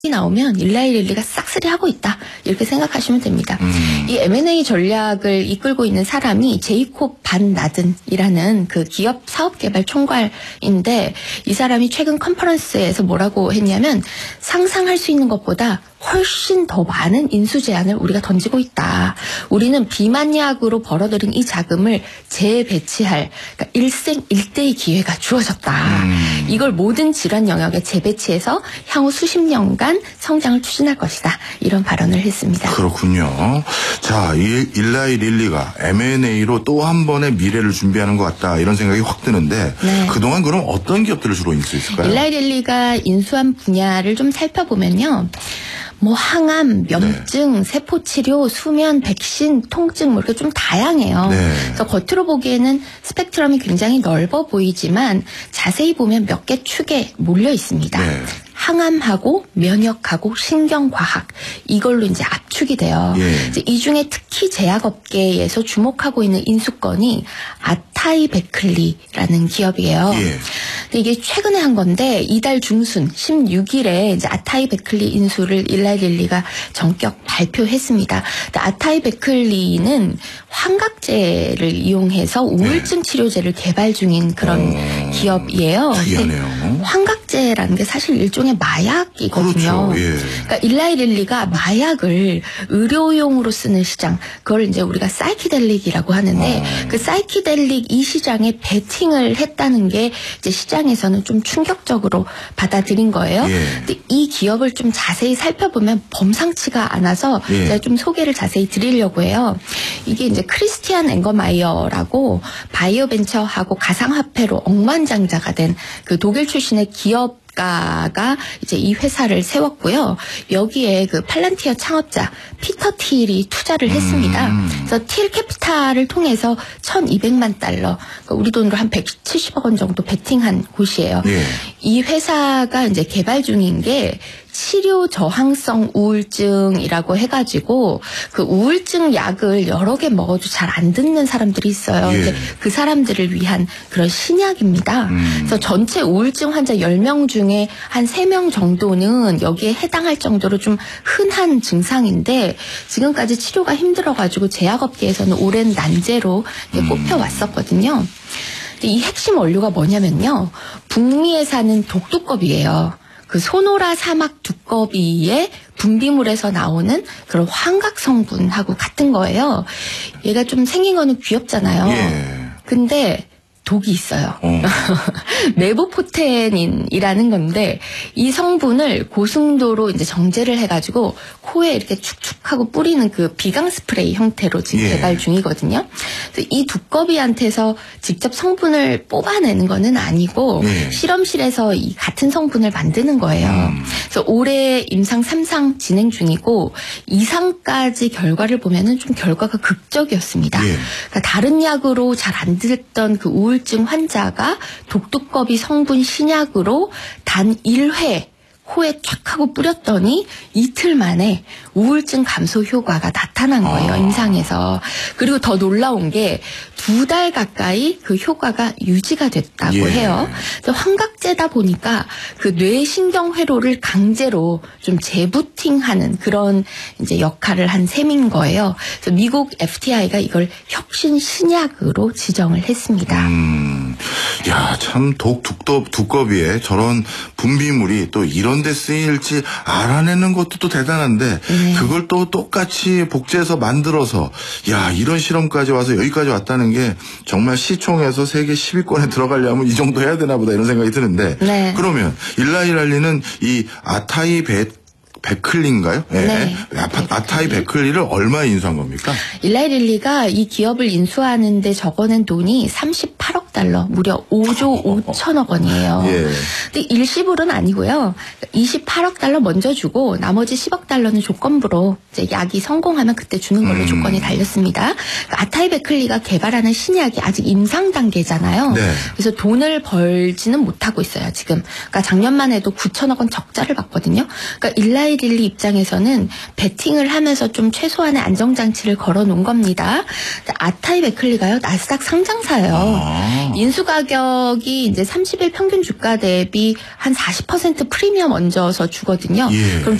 나오면 일라이 릴리가 싹쓸이 하고 있다. 이렇게 생각하시면 됩니다. 이 M&A 전략을 이끌고 있는 사람이 제이콥 반 나든이라는 그 기업 사업개발 총괄인데 이 사람이 최근 컨퍼런스에서 뭐라고 했냐면 상상할 수 있는 것보다 훨씬 더 많은 인수 제안을 우리가 던지고 있다. 우리는 비만약으로 벌어들인 이 자금을 재배치할 그러니까 일생일대의 기회가 주어졌다. 이걸 모든 질환 영역에 재배치해서 향후 수십 년간 성장을 추진할 것이다. 이런 발언을 했습니다. 그렇군요. 자, 이 일라이 릴리가 M&A로 또 한 번의 미래를 준비하는 것 같다. 이런 생각이 확 드는데 네. 그동안 그럼 어떤 기업들을 주로 인수했을까요? 일라이 릴리가 인수한 분야를 좀 살펴보면요. 뭐 항암, 면증, 세포치료, 수면, 백신, 통증 뭐 이렇게 좀 다양해요. 네. 그래서 겉으로 보기에는 스펙트럼이 굉장히 넓어 보이지만 자세히 보면 몇 개 축에 몰려 있습니다. 네. 항암하고 면역하고 신경과학 이걸로 이제 압축이 돼요. 예. 이제 이 중에 특히 제약업계에서 주목하고 있는 인수건이 아타이 베클리라는 기업이에요. 예. 근데 이게 최근에 한 건데 이달 중순 16일에 이제 아타이 베클리 인수를 일라이 릴리가 전격 발표했습니다. 근데 아타이 베클리는 환각제를 이용해서 우울증 치료제를 개발 중인 그런 기업이에요. 특이하네요. 환각제라는 게 사실 일종의 마약이거든요. 그렇죠. 예. 그러니까 일라이 릴리가 마약을 의료용으로 쓰는 시장, 그걸 이제 우리가 사이키델릭이라고 하는데 그 사이키델릭 이 시장에 베팅을 했다는 게 이제 시장에서는 좀 충격적으로 받아들인 거예요. 예. 근데 이 기업을 좀 자세히 살펴보면 범상치가 않아서 예. 제가 좀 소개를 자세히 드리려고 해요. 이게 이제 크리스티안 앵거마이어라고 바이오 벤처하고 가상화폐로 억만장자가 된 그 독일 출신의 기업가가 이제 이 회사를 세웠고요. 여기에 그 팔란티어 창업자 피터 틸이 투자를 했습니다. 그래서 틸 캐피탈을 통해서 1,200만 달러, 그러니까 우리 돈으로 한 170억 원 정도 베팅한 곳이에요. 예. 이 회사가 이제 개발 중인 게 치료 저항성 우울증이라고 해가지고 그 우울증 약을 여러 개 먹어도 잘 안 듣는 사람들이 있어요. 예. 근데 그 사람들을 위한 그런 신약입니다. 그래서 전체 우울증 환자 10명 중에 한 3명 정도는 여기에 해당할 정도로 좀 흔한 증상인데 지금까지 치료가 힘들어가지고 제약업계에서는 오랜 난제로 꼽혀왔었거든요. 근데 이 핵심 원료가 뭐냐면요. 북미에 사는 독두꺼비예요. 그 소노라 사막 두꺼비의 분비물에서 나오는 그런 환각 성분하고 같은 거예요. 얘가 좀 생긴 거는 귀엽잖아요. 예. 근데 독이 있어요. 메보포테닌이라는 건데 이 성분을 고승도로 이제 정제를 해가지고 코에 이렇게 축축하고 뿌리는 그 비강 스프레이 형태로 지금 예. 개발 중이거든요. 그래서 이 두꺼비한테서 직접 성분을 뽑아내는 거는 아니고 예. 실험실에서 이 같은 성분을 만드는 거예요. 그래서 올해 임상 3상 진행 중이고 2상까지 결과를 보면은 좀 결과가 극적이었습니다. 예. 그러니까 다른 약으로 잘 안 듣던 그 우울증 환자가 독두꺼비 성분 신약으로 단 1회 코에 쫙 하고 뿌렸더니 이틀 만에 우울증 감소 효과가 나타난 거예요. 임상에서. 그리고 더 놀라운 게 2달 가까이 그 효과가 유지가 됐다고 예. 해요. 그래서 환각제다 보니까 그 뇌신경 회로를 강제로 좀 재부팅하는 그런 이제 역할을 한 셈인 거예요. 그래서 미국 FTI가 이걸 혁신 신약으로 지정을 했습니다. 야, 참 두꺼비에 저런 분비물이 또 이런 데 쓰일지 알아내는 것도 또 대단한데 네. 그걸 또 똑같이 복제해서 만들어서 야, 이런 실험까지 와서 여기까지 왔다는 게 정말 시총에서 세계 10위권에 들어가려면 이 정도 해야 되나 보다 이런 생각이 드는데 네. 그러면 일라이 랄리는 이 아타이 베클리인가요? 네. 네. 아타이 베클리를 얼마에 인수한 겁니까? 일라이 릴리가 이 기업을 인수하는데 적어낸 돈이 38억 달러, 무려 5조 5천억 원이에요. 예. 근데 일시불은 아니고요. 28억 달러 먼저 주고 나머지 10억 달러는 조건부로 이제 약이 성공하면 그때 주는 걸로 조건이 달렸습니다. 그러니까 아타이 베클리가 개발하는 신약이 아직 임상 단계잖아요. 네. 그래서 돈을 벌지는 못하고 있어요, 지금. 그러니까 작년만 해도 9천억 원 적자를 봤거든요. 그러니까 일라이 릴리 입장에서는 베팅을 하면서 좀 최소한의 안정장치를 걸어놓은 겁니다. 아타이 베클리가요, 나스닥 상장사예요. 인수 가격이 이제 30일 평균 주가 대비 한 40% 프리미엄 얹어서 주거든요. 예. 그럼